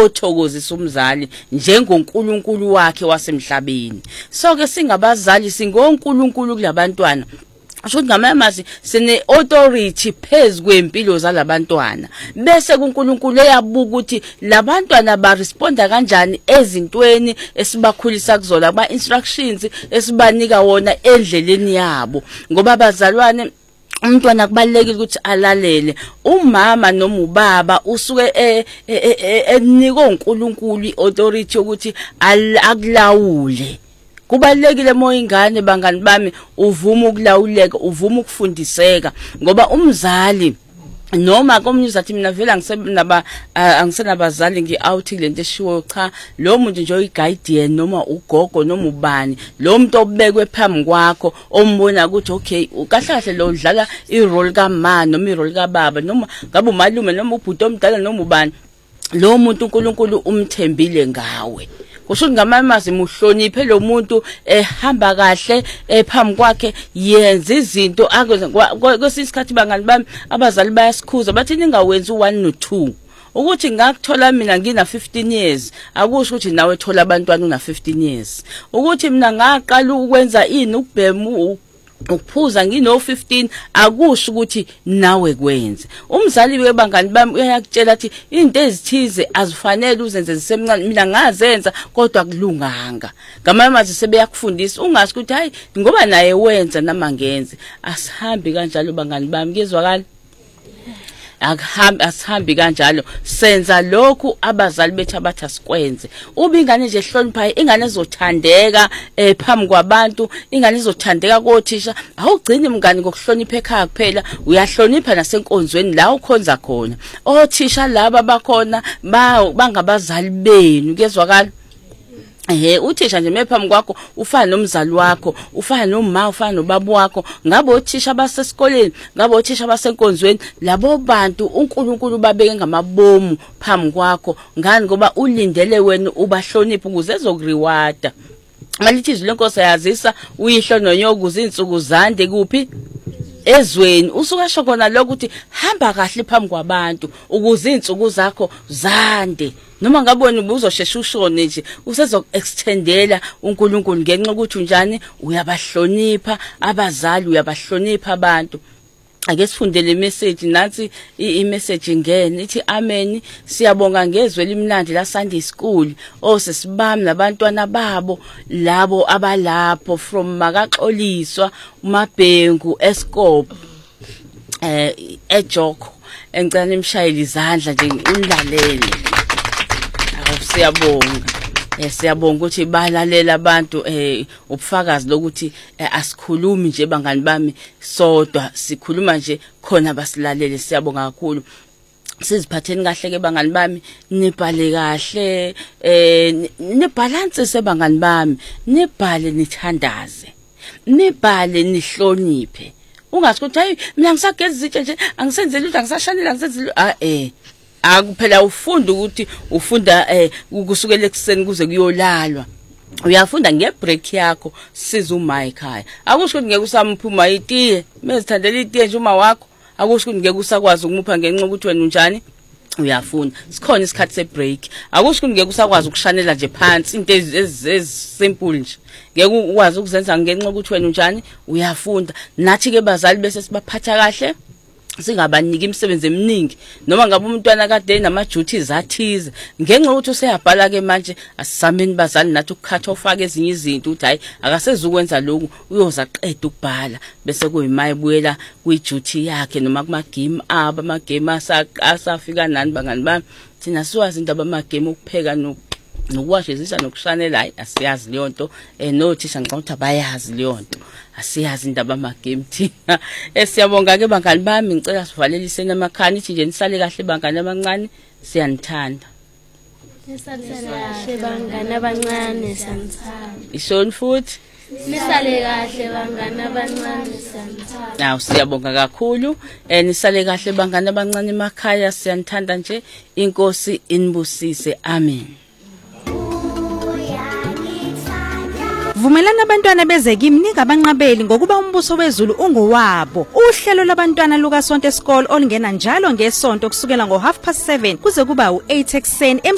ayothokozisa umzali njengoNkulunkulu wakhe wasemhlabeni. So ke singabazali singoNkulunkulu kulabantwana. Asho ngamamazi sine authority phezukwempilo zalabantwana. Bese kuNkulunkulu eyabuka ukuthi labantwana ba responda kanjani ezintweni esibakhulisa kuzona ba instructions esibanika wona endleleni yabo. Ngoba abazalwane umntwana kubalekile ukuthi alalele umama noma ubaba usuke enika uNkulunkulu authority ukuthi akulawule. Kubalekile moya ingane bangani bami uvuma ukulawuleka, uvuma ukufundiseka ngoba umzali noma komnyuza athi mina vela angisenabazali ngi-out lento eshiwo cha lo muntu nje oyi-guardian noma ugogo noma ubani lo muntu obekwe phambi kwakho ombona ukuthi okay kahle kahle lo udlala i-role kama noma i-role kababa noma ngabe umalume noma ubhuti omdala noma ubani lo muntu uNkulunkulu umthembile ngawe. Kusho ngamamazi muhloniphe lo muntu ehamba kahle phambi kwakhe yenza izinto kwesisikhathi bangani bami abazali bayasikhuza bathi ningawenzi u1 no2 ukuthi ngakuthola mina ngina 15 years akusho ukuthi nawe thola abantwana una 15 years ukuthi mina ngaqala ukwenza ini ukubhemu ukuphuza ngino 15 akusho ukuthi nawe kwenze. Umzali webangani bami uyakutshela athi izinto ezithize azifanele uzenze zisemncane mina ngazenza kodwa kulunganga. Ngamamazi sebeyakufundisa ungazi ukuthi hayi ngoba naye wenza namangenze asihambi kanjalo bangani bami ngizwakala asihambi kanjalo senza lokhu abazali bethu abathi asikwenze. Ubingane nje ehloniphayo ingane ezothandeka phambi kwabantu ingane ezothandeka kothisha awugcini mngani ngokuhlonipha ekhaya kuphela uyahlonipha nasenkonzweni la ukhonza khona othisha laba bakhona bangabazali benu kezwakala. Uthisha nje mephambi kwakho ufana nomzali wakho ufana noma ufana nobaba wakho ngabe othisha basesikoleni ngabe othisha basenkonzweni labo bantu uNkulunkulu babeke ngamabomu phambi kwakho ngani ngoba ulindele wena ubahloniphe ukuze ezokuriwarda. Malithi izwi lenkosi yazisa uyihlo nonyokuza insuku zande kuphi ezweni usuka shokona lokho ukuthi hamba kahle phambi kwabantu ukuze insuku zakho zande. Noma ngabona ubuzoshesha ushone nje usezo-extendela uNkulunkulu ngenxa ukuthi unjani uyabahlonipha abazali uyabahlonipha abantu. Ake sifundele imessage nathi imessage ingene ithi amen siyabonga ngezwe elimnandi la Sunday school osesibami nabantwana babo labo abalapho from Makaxoliswa uMabhengu eScope eJoko engicela imshayeli izandla nje unilalele. Siyabonga siyabonga ukuthi balalela abantu ubufakazi lokuthi asikhulumi nje bangani bami sodwa sikhuluma nje khona basilalele. Siyabonga kakhulu. Siziphatheni kahle ke bangani bami nibhale kahle nibalance sebangani bami nibhale nithandaze nibhale nihloniphe ungathi ukuthi hayi mina ngisageza izitshe nje angisenzeli ukuthi angisashanela angisenzeli akuphela ufunda ukuthi ufunda kusukela ekseni kuze kuyolalwa uyafunda ngebreak yakho siza uma ekhaya akusho ukuthi ngeke usamphuma itiye mezithandela itiye nje uma wakho akusho ukuthi ngeke usakwazi ukumupha ngenxa ukuthi wena unjani uyafunda sikhona isikhathi sebreak akusho ukuthi ngeke usakwazi ukushanela nje phansi into ezisimple nje ngeke ukwazi ukuzenza ngenxa ukuthi wena unjani uyafunda nathi ke bazali bese sibaphatha kahle singabaniki imisebenzi eminingi noma ngabe umntwana kade nama duties athize ngenxa ukuthi useyabhala ke manje asisameni bazali nathi ukukhatha ufake ezinye izinto uthi hayi akasezukwenza lokhu uyoza qeda ukubhala bese kuyimaye buyela kwi-duty yakhe noma kuma game ama game asafika nani bangani bami thina siwazi indaba ama game ukupheka nokuwashezisa nokushanela hayi asiyazi leyo nto nothisha ngicabanga ukuthi abayazi leyo nto asiyazi indaba ama-game thina. Siyabonga ke bangani bami ngicela sivaleliseni amakhani ithi nje nisale kahle bangani abancane siyanithanda. Nisale kahle bangani abancane siyanithanda. Ishoni futhi nisale kahle bangani abancane siyanithanda. Siyabonga kakhulu nisale kahle bangani abancane emakhaya siyanithanda nje inkosi inibusise amen. Vumelana abantwana beze kimi ningabanqabeli ngokuba umbuso wezulu ungowabo. Uhlelo labantwana luka Sonke School olungena njalo ngesonto kusukela ngo 7:30 kuze kuba u8 ekseni